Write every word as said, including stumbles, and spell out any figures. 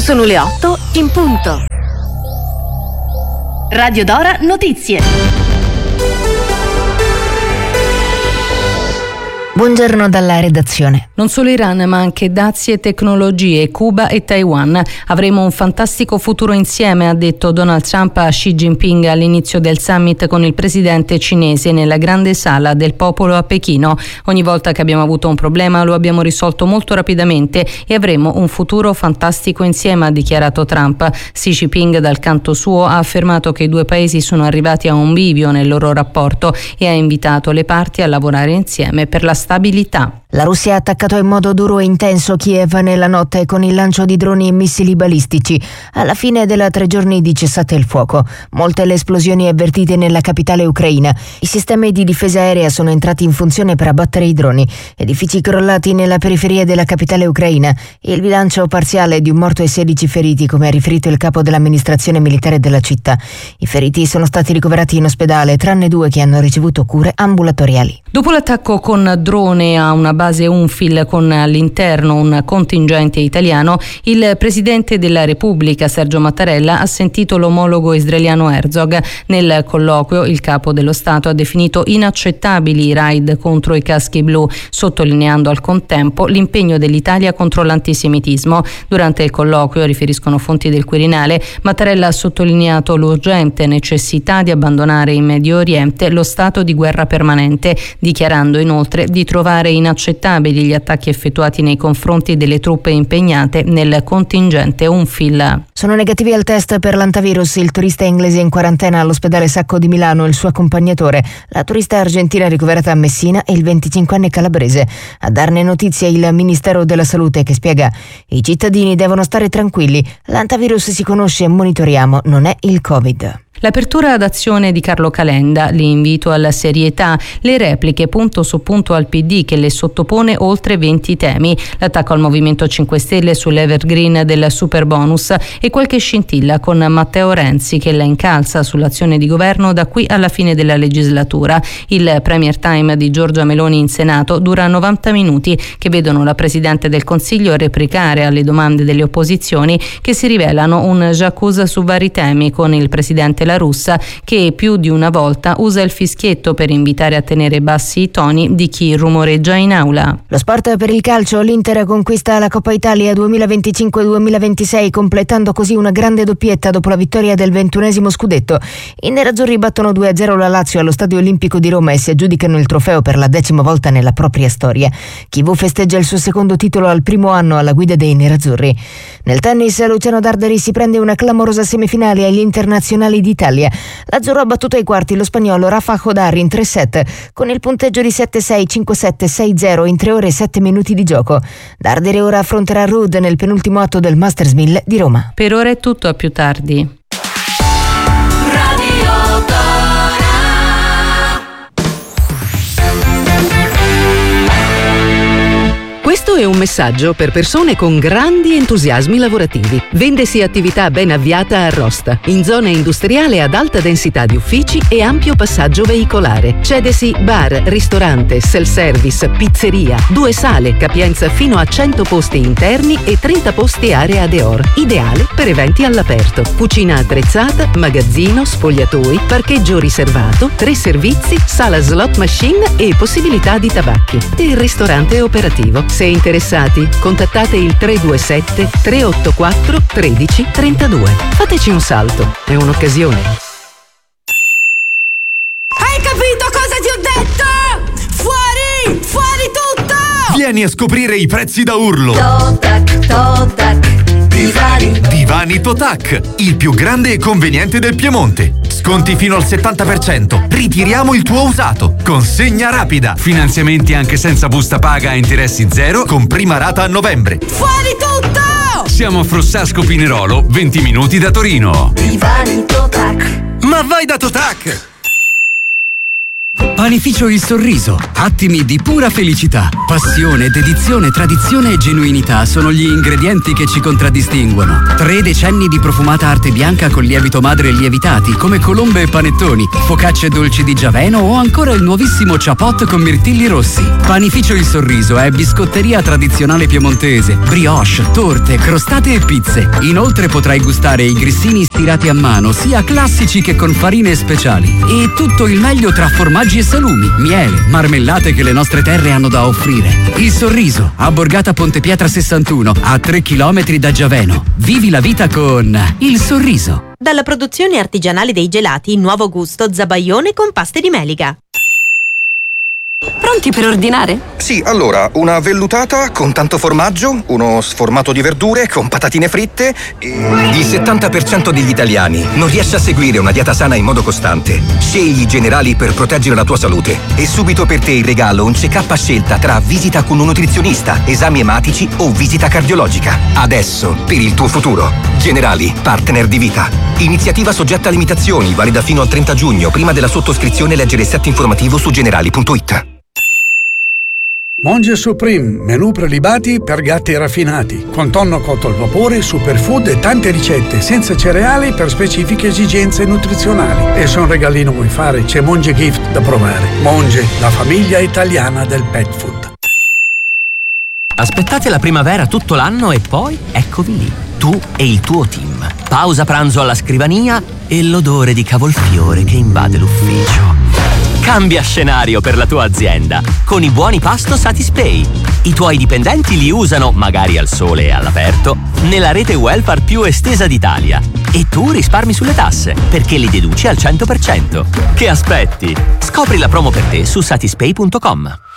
Sono le otto in punto. Radio Dora Notizie. Buongiorno dalla redazione. Non solo Iran, ma anche dazi e tecnologie, Cuba e Taiwan. Avremo un fantastico futuro insieme, ha detto Donald Trump a Xi Jinping all'inizio del summit con il presidente cinese nella grande sala del popolo a Pechino. Ogni volta che abbiamo avuto un problema lo abbiamo risolto molto rapidamente e avremo un futuro fantastico insieme, ha dichiarato Trump. Xi Jinping dal canto suo ha affermato che i due paesi sono arrivati a un bivio nel loro rapporto e ha invitato le parti a lavorare insieme per la stabilità. La Russia ha attaccato in modo duro e intenso Kiev nella notte con il lancio di droni e missili balistici. Alla fine della tre giorni di cessate il fuoco. Molte le esplosioni avvertite nella capitale ucraina. I sistemi di difesa aerea sono entrati in funzione per abbattere i droni. Edifici crollati nella periferia della capitale ucraina. Il bilancio parziale è di un morto e sedici feriti, come ha riferito il capo dell'amministrazione militare della città. I feriti sono stati ricoverati in ospedale, tranne due che hanno ricevuto cure ambulatoriali. Dopo l'attacco con drone a una base UNFIL con all'interno un contingente italiano, il presidente della Repubblica Sergio Mattarella ha sentito l'omologo israeliano Herzog. Nel colloquio il capo dello Stato ha definito inaccettabili i raid contro i caschi blu, sottolineando al contempo l'impegno dell'Italia contro l'antisemitismo. Durante il colloquio, riferiscono fonti del Quirinale, Mattarella ha sottolineato l'urgente necessità di abbandonare in Medio Oriente lo stato di guerra permanente, dichiarando inoltre di trovare inaccettabili gli attacchi effettuati nei confronti delle truppe impegnate nel contingente UNFIL. Sono negativi al test per l'antivirus il turista inglese in quarantena all'ospedale Sacco di Milano e il suo accompagnatore, la turista argentina ricoverata a Messina e il venticinquenne calabrese. A darne notizia il Ministero della Salute, che spiega: i cittadini devono stare tranquilli, l'antivirus si conosce e monitoriamo, non è il Covid. L'apertura d'azione di Carlo Calenda, l'invito alla serietà, le repliche punto su punto al P D che le sottopone oltre venti temi, l'attacco al Movimento cinque Stelle sull'evergreen del superbonus e qualche scintilla con Matteo Renzi che la incalza sull'azione di governo da qui alla fine della legislatura. Il Premier Time di Giorgia Meloni in Senato dura novanta minuti che vedono la Presidente del Consiglio replicare alle domande delle opposizioni che si rivelano un j'accuse su vari temi, con il Presidente La Russa che più di una volta usa il fischietto per invitare a tenere bassi i toni di chi rumoreggia in aula. Lo sport per il calcio: l'Inter conquista la Coppa Italia duemilaventicinque duemilaventisei, completando così una grande doppietta dopo la vittoria del ventunesimo scudetto. I nerazzurri battono due a zero la Lazio allo Stadio Olimpico di Roma e si aggiudicano il trofeo per la decima volta nella propria storia. Chivu festeggia il suo secondo titolo al primo anno alla guida dei nerazzurri. Nel tennis, Luciano Darderi si prende una clamorosa semifinale agli internazionali di Italia. L'azzurro ha battuto ai quarti lo spagnolo Rafa Hodari in tre set con il punteggio di sette sei, cinque sette, sei zero in tre ore e sette minuti di gioco. Darderi ora affronterà Ruud nel penultimo atto del Masters mille di Roma. Per ora è tutto, a più tardi. Questo è un messaggio per persone con grandi entusiasmi lavorativi. Vendesi attività ben avviata a Rosta, in zona industriale ad alta densità di uffici e ampio passaggio veicolare. Cedesi bar, ristorante, self-service, pizzeria, due sale, capienza fino a cento posti interni e trenta posti area Deor. Ideale per eventi all'aperto. Cucina attrezzata, magazzino, spogliatoi, parcheggio riservato, tre servizi, sala slot machine e possibilità di tabacchi. E il ristorante operativo. Se interessati, contattate il tre due sette, tre otto quattro, uno tre tre due. Fateci un salto, è un'occasione. Hai capito cosa ti ho detto? Fuori! Fuori tutto! Vieni a scoprire i prezzi da urlo. Totac, Totac, Divani. Divani Totac, il più grande e conveniente del Piemonte. Sconti fino al settanta per cento. Ritiriamo il tuo usato. Consegna rapida. Finanziamenti anche senza busta paga a interessi zero con prima rata a novembre. Fuori tutto! Siamo a Frossasco Pinerolo, venti minuti da Torino. Divani Totac. Ma vai da Totac! Panificio Il Sorriso, attimi di pura felicità. Passione, dedizione, tradizione e genuinità sono gli ingredienti che ci contraddistinguono. Tre decenni di profumata arte bianca con lievito madre e lievitati, come colombe e panettoni, focacce dolci di Giaveno o ancora il nuovissimo ciapot con mirtilli rossi. Panificio Il Sorriso è biscotteria tradizionale piemontese, brioche, torte, crostate e pizze. Inoltre potrai gustare i grissini stirati a mano, sia classici che con farine speciali. E tutto il meglio tra formaggi e salumi, miele, marmellate che le nostre terre hanno da offrire. Il Sorriso, a Borgata Ponte Pietra sessantuno, a tre chilometri da Giaveno. Vivi la vita con Il Sorriso. Dalla produzione artigianale dei gelati, nuovo gusto zabaione con paste di melica. Pronti per ordinare? Sì, allora, una vellutata con tanto formaggio, uno sformato di verdure con patatine fritte e... Il settanta per cento degli italiani non riesce a seguire una dieta sana in modo costante. Scegli i Generali per proteggere la tua salute. E subito per te in regalo un check-up a scelta tra visita con un nutrizionista, esami ematici o visita cardiologica. Adesso, per il tuo futuro. Generali, partner di vita. Iniziativa soggetta a limitazioni, valida fino al trenta giugno. Prima della sottoscrizione leggere il set informativo su generali punto it. Monge Supreme, menù prelibati per gatti raffinati, con tonno cotto al vapore, superfood e tante ricette senza cereali per specifiche esigenze nutrizionali. E se un regalino vuoi fare, c'è Monge Gift da provare. Monge, la famiglia italiana del pet food. Aspettate la primavera tutto l'anno e poi eccovi lì, tu e il tuo team. Pausa pranzo alla scrivania e l'odore di cavolfiore che invade l'ufficio. Cambia scenario per la tua azienda con i buoni pasto Satispay. I tuoi dipendenti li usano, magari al sole e all'aperto, nella rete welfare più estesa d'Italia. E tu risparmi sulle tasse, perché li deduci al cento per cento. Che aspetti? Scopri la promo per te su satispay punto com.